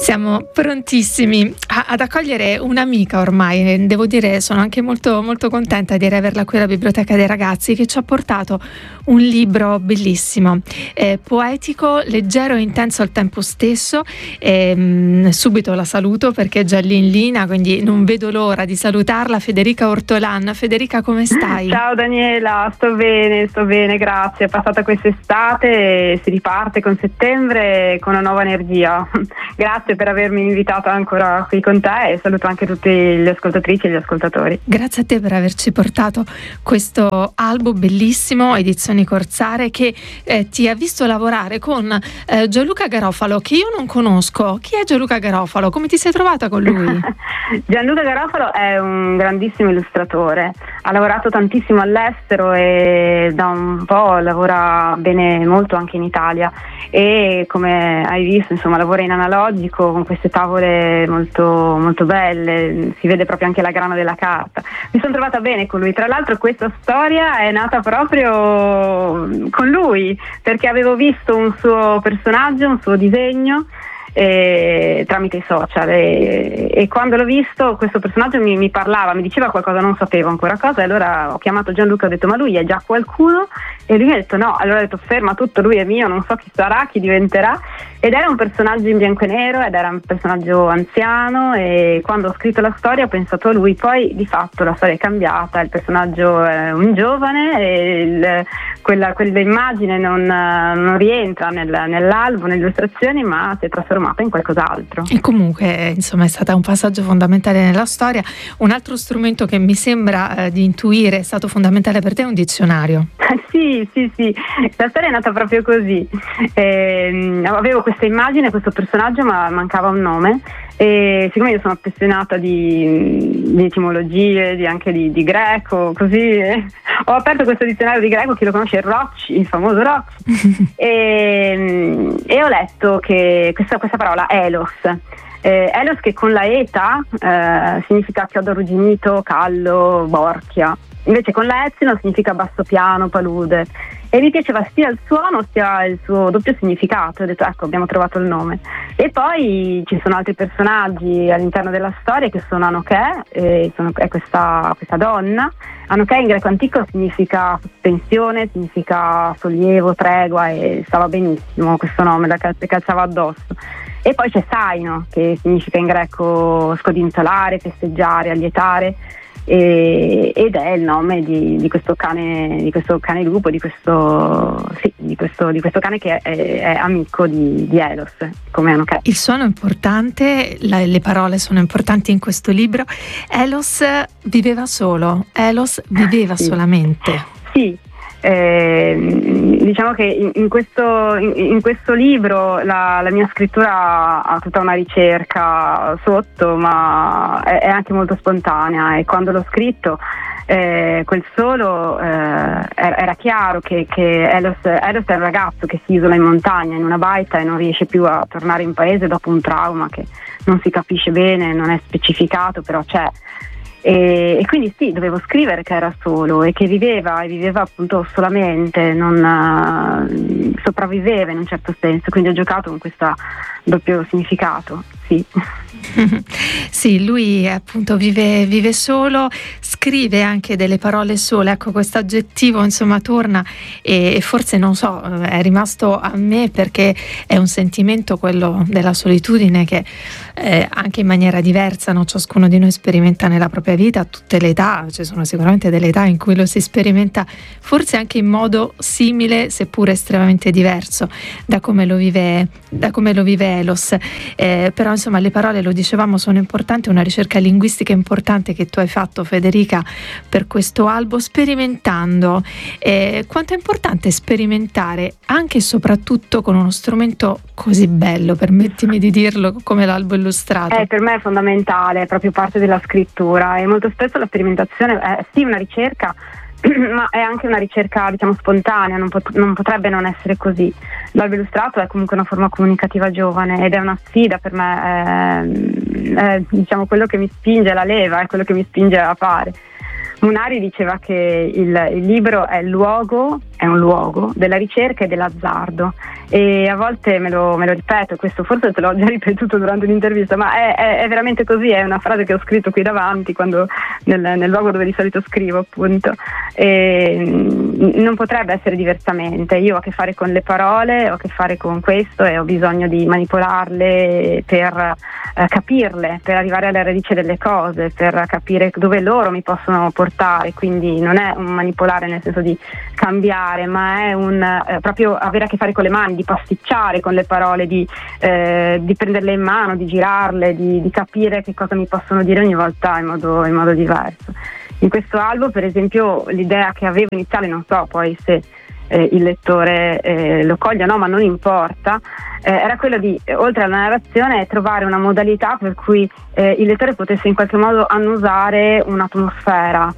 Siamo prontissimi ad accogliere un'amica ormai, devo dire sono anche molto, molto contenta di averla qui alla Biblioteca dei Ragazzi, che ci ha portato un libro bellissimo, poetico, leggero e intenso al tempo stesso. Subito la saluto perché è già lì in linea, quindi non vedo l'ora di salutarla. Federica Ortolan. Federica, come stai? Ciao Daniela, sto bene, grazie. È passata quest'estate e si riparte con settembre con una nuova energia. Grazie per avermi invitata ancora qui con te e saluto anche tutte le ascoltatrici e gli ascoltatori. Grazie a te per averci portato questo albo bellissimo, Edizioni Corsare, che ti ha visto lavorare con Gianluca Garofalo, che io non conosco. Chi è Gianluca Garofalo? Come ti sei trovata con lui? Gianluca Garofalo è un grandissimo illustratore, ha lavorato tantissimo all'estero e da un po' lavora bene molto anche in Italia, e come hai visto insomma lavora in analogico con queste tavole molto, molto belle, si vede proprio anche la grana della carta. Mi sono trovata bene con lui, tra l'altro questa storia è nata proprio con lui perché avevo visto un suo personaggio, un suo disegno tramite i social e quando l'ho visto questo personaggio mi parlava, mi diceva qualcosa, non sapevo ancora cosa, e allora ho chiamato Gianluca e ho detto: ma lui è già qualcuno? E lui mi ha detto no. Allora ho detto: ferma tutto, lui è mio, non so chi sarà, chi diventerà. Ed era un personaggio in bianco e nero ed era un personaggio anziano, e quando ho scritto la storia ho pensato a lui. Poi di fatto la storia è cambiata, il personaggio è un giovane e quella immagine non rientra nell'albo, nelle illustrazioni, ma si è trasformata in qualcos'altro. E comunque insomma è stata un passaggio fondamentale nella storia. Un altro strumento che mi sembra di intuire è stato fondamentale per te è un dizionario. Sì, la storia è nata proprio così. Avevo questa immagine, questo personaggio, ma mancava un nome, e siccome io sono appassionata di etimologie, anche di greco, così ho aperto questo dizionario di greco. Chi lo conosce è Rocci, il famoso Rocci, e ho letto che questa parola Elos, Elos, che con la eta significa chiodo arrugginito, callo, borchia. Invece con la epsilon significa basso piano, palude, e mi piaceva sia il suono sia il suo doppio significato. Ho detto ecco, abbiamo trovato il nome. E poi ci sono altri personaggi all'interno della storia che sono Anoché, è questa donna. Anoché in greco antico significa sospensione, significa sollievo, tregua, e stava benissimo questo nome, la calzava addosso. E poi c'è Saino, che significa in greco scodinzolare, festeggiare, allietare, ed è il nome di questo cane lupo, di questo cane che è amico di Elos, come Anoché. Il suono è importante, le parole sono importanti in questo libro. Elos viveva solo, Elos viveva solamente. Sì. Diciamo che in questo libro la mia scrittura ha tutta una ricerca sotto, ma è anche molto spontanea, e quando l'ho scritto quel solo era chiaro che Elos è un ragazzo che si isola in montagna in una baita e non riesce più a tornare in paese dopo un trauma che non si capisce bene, non è specificato, però c'è. E quindi sì, dovevo scrivere che era solo e che viveva appunto solamente, non sopravviveva in un certo senso, quindi ho giocato con questo doppio significato, sì. Sì, lui appunto vive solo, scrive anche delle parole sole, ecco, questo aggettivo insomma torna e forse non so, è rimasto a me perché è un sentimento, quello della solitudine, che anche in maniera diversa, no? Ciascuno di noi sperimenta nella propria vita a tutte le età, ci sono sicuramente delle età in cui lo si sperimenta forse anche in modo simile seppure estremamente diverso da come lo vive Elos, però insomma le parole, lo dicevamo, sono importanti, una ricerca linguistica importante che tu hai fatto, Federica, per questo albo, sperimentando. Quanto è importante sperimentare anche e soprattutto con uno strumento così bello, permettimi di dirlo, come l'albo illustrato? Per me è fondamentale, è proprio parte della scrittura, e molto spesso la sperimentazione è sì una ricerca, ma è anche una ricerca, diciamo, spontanea, non potrebbe non essere così. L'albo illustrato è comunque una forma comunicativa giovane ed è una sfida per me, è diciamo quello che mi spinge, la leva, è quello che mi spinge a fare. Munari diceva che il libro è il luogo, è un luogo, della ricerca e dell'azzardo. E a volte me lo ripeto, questo forse te l'ho già ripetuto durante un'intervista, ma è veramente così, è una frase che ho scritto qui davanti, quando nel luogo dove di solito scrivo, appunto. E non potrebbe essere diversamente. Io ho a che fare con le parole, ho a che fare con questo e ho bisogno di manipolarle per capirle, per arrivare alla radice delle cose, per capire dove loro mi possono portare. Quindi non è un manipolare nel senso di cambiare, ma è un proprio avere a che fare con le mani, di pasticciare con le parole, di prenderle in mano, di girarle, di capire che cosa mi possono dire ogni volta in modo diverso. In questo albo, per esempio, l'idea che avevo iniziale, non so poi se il lettore lo coglie o no, ma non importa, era quella di, oltre alla narrazione, trovare una modalità per cui il lettore potesse in qualche modo annusare un'atmosfera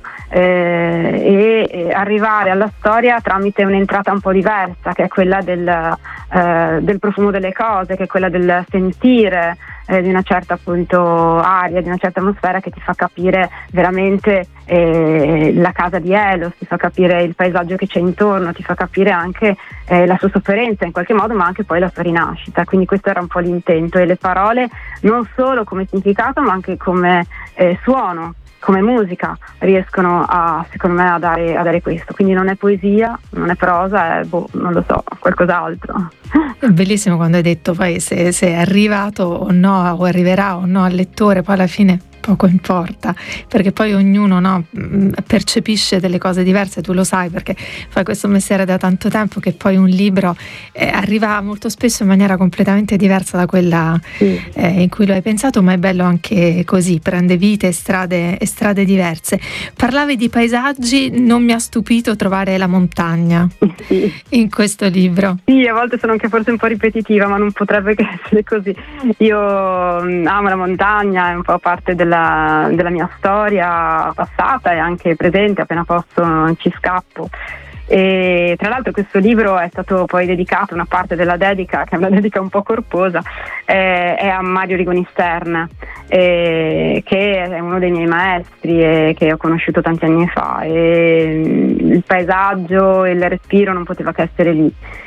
e arrivare alla storia tramite un'entrata un po' diversa, che è quella del profumo delle cose, che è quella del sentire di una certa appunto aria, di una certa atmosfera, che ti fa capire veramente la casa di Elos, ti fa capire il paesaggio che c'è intorno, ti fa capire anche la sua sofferenza in qualche modo, ma anche poi la sua rinascita. Quindi questo era un po' l'intento, e le parole non solo come significato ma anche come suono, come musica, riescono secondo me a dare questo. Quindi non è poesia, non è prosa, è non lo so, qualcos'altro. È bellissimo quando hai detto poi se è arrivato o no, o arriverà o no al lettore, poi alla fine poco importa, perché poi ognuno, no, percepisce delle cose diverse. Tu lo sai perché fai questo mestiere da tanto tempo, che poi un libro arriva molto spesso in maniera completamente diversa da quella in cui lo hai pensato, ma è bello anche così, prende vite e strade diverse. Parlavi di paesaggi, non mi ha stupito trovare la montagna in questo libro. Sì, a volte sono anche forse un po' ripetitiva, ma non potrebbe che essere così. Io amo la montagna, è un po' parte della mia storia passata e anche presente, appena posso ci scappo. E tra l'altro questo libro è stato poi dedicato, una parte della dedica, che è una dedica un po' corposa, è a Mario Rigoni Stern, che è uno dei miei maestri e che ho conosciuto tanti anni fa, e il paesaggio e il respiro non poteva che essere lì.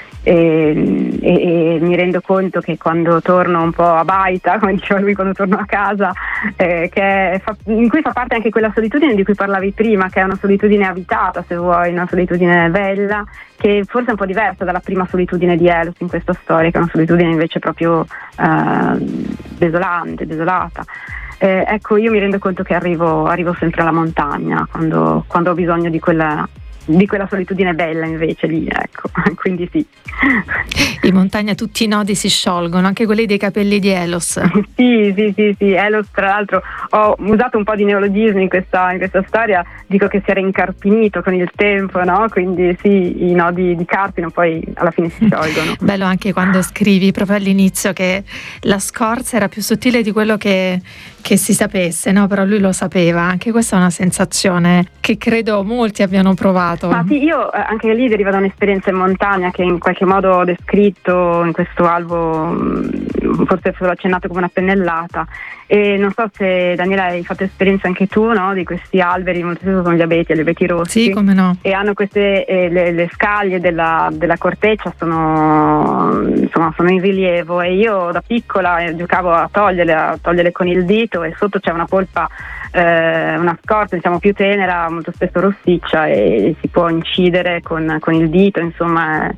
E mi rendo conto che quando torno un po' a baita, come diceva lui, quando torno a casa, in cui fa parte anche quella solitudine di cui parlavi prima, che è una solitudine abitata, se vuoi, una solitudine bella, che forse è un po' diversa dalla prima solitudine di Elos in questa storia, che è una solitudine invece proprio desolante, desolata. Ecco, io mi rendo conto che arrivo sempre alla montagna quando ho bisogno di quella solitudine bella, invece lì, ecco. Quindi sì. In montagna tutti i nodi si sciolgono, anche quelli dei capelli di Elos. Sì. Elos, tra l'altro, ho usato un po' di neologismi in questa storia, dico che si era incarpinito con il tempo, no? Quindi sì, i nodi di carpino poi alla fine si sciolgono. Bello anche quando scrivi proprio all'inizio che la scorza era più sottile di quello che si sapesse, no? Però lui lo sapeva. Anche questa è una sensazione che credo molti abbiano provato. Ma sì, io anche lì deriva da un'esperienza in montagna che in qualche modo ho descritto in questo albo, forse l'ho accennato come una pennellata. E non so se Daniela hai fatto esperienza anche tu, no? Di questi alberi, molto spesso sono gli abeti rossi. Sì, come no. E hanno queste le scaglie della corteccia sono in rilievo, e io da piccola giocavo a toglierle con il dito, e sotto c'è una polpa, una scorza diciamo più tenera, molto spesso rossiccia, e si può incidere con il dito, insomma.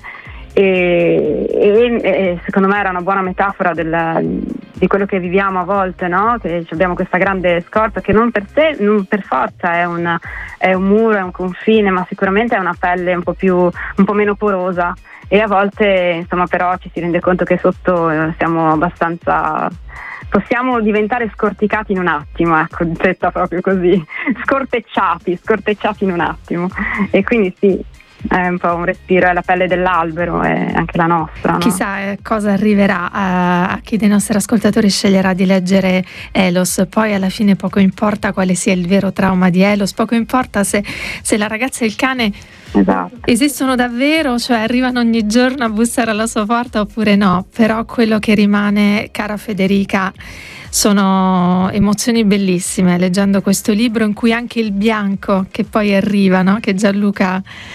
E secondo me era una buona metafora di quello che viviamo a volte, no? Che abbiamo questa grande scorza che non per sé, non per forza è un muro, è un confine, ma sicuramente è una pelle un po' meno porosa, e a volte insomma però ci si rende conto che sotto siamo abbastanza, possiamo diventare scorticati in un attimo, ecco, detta proprio così, scortecciati in un attimo. E quindi sì, è un po' un respiro, è la pelle dell'albero, è anche la nostra, no? Chissà cosa arriverà a chi dei nostri ascoltatori sceglierà di leggere Elos. Poi alla fine poco importa quale sia il vero trauma di Elos, poco importa se la ragazza e il cane esistono davvero, cioè arrivano ogni giorno a bussare alla sua porta oppure no. Però quello che rimane, cara Federica, sono emozioni bellissime leggendo questo libro, in cui anche il bianco che poi arriva, no? Che Gianluca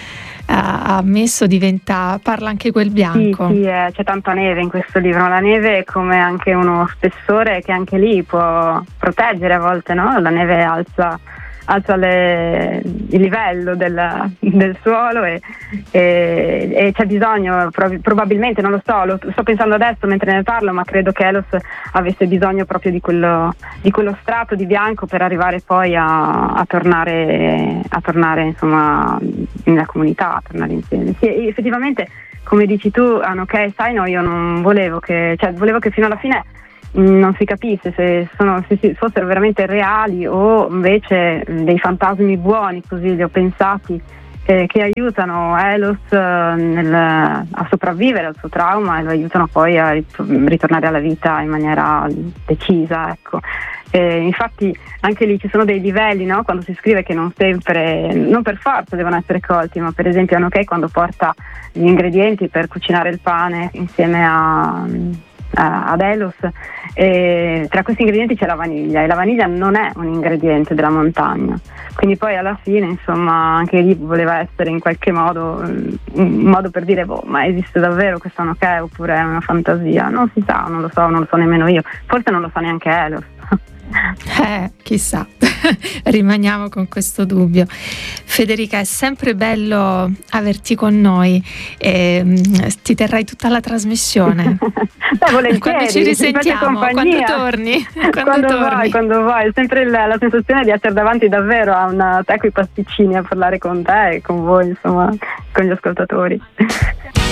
ha messo parla anche quel bianco. Sì, c'è tanta neve in questo libro. La neve è come anche uno spessore che anche lì può proteggere a volte, no? La neve alza il livello del suolo e c'è bisogno, probabilmente, non lo so, lo sto pensando adesso mentre ne parlo, ma credo che Elos avesse bisogno proprio di quello strato di bianco per arrivare poi a tornare insomma nella comunità, a tornare insieme. Sì, effettivamente, come dici tu, ok, sai, no, io non volevo volevo che fino alla fine non si capisse se fossero veramente reali o invece dei fantasmi buoni, così li ho pensati, che aiutano Elos a sopravvivere al suo trauma e lo aiutano poi a ritornare alla vita in maniera decisa, ecco. Infatti anche lì ci sono dei livelli, no? Quando si scrive, che non per forza devono essere colti, ma per esempio Anoké, quando porta gli ingredienti per cucinare il pane insieme ad Elos, tra questi ingredienti c'è la vaniglia, e la vaniglia non è un ingrediente della montagna, quindi poi alla fine, insomma, anche lì voleva essere in qualche modo un modo per dire, ma esiste davvero questa Anoké oppure è una fantasia? Non si sa, non lo so nemmeno io, forse non lo sa neanche Elos. Chissà, rimaniamo con questo dubbio. Federica, è sempre bello averti con noi, ti terrai tutta la trasmissione. Quando ci risentiamo, quando torni. Quando vuoi, è sempre la sensazione di essere davanti davvero a una teco i pasticcini, a parlare con te e con voi, insomma, con gli ascoltatori.